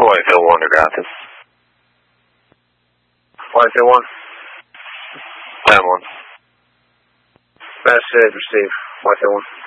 Whitefield 1 to Grafton. Whitefield 1. 10-1. Message received. Whitefield 1.